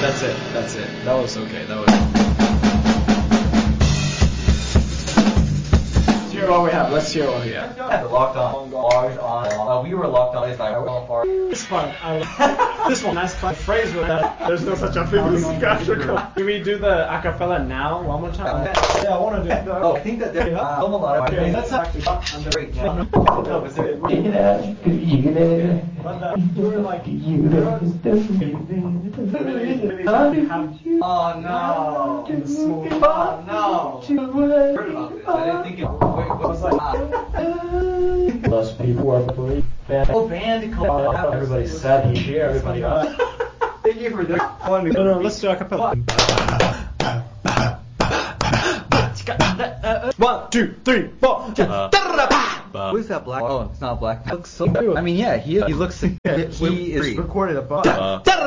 That's it. That was okay. That was. Let's hear what we have. Locked on. Bars on. We were locked on this night. It's fun. This one. Nice fun phrase with that. There's no such a thing as theatrical. Can we do the acapella now one more time? Yeah, I want to do it. I think that they're a lot. Okay, that's actually underrated. Oh no. Oh no. Heard about this. I didn't think it. Wait, what was like? Most people are pretty bad. Oh, Bandicoot. Everybody said he cheer. Everybody got. Thank you for that. No, let's do acapella. 1, 2, 3, 4. Who's that black? Oh, it's not black. Looks so. I mean, yeah, he looks. He is recorded above.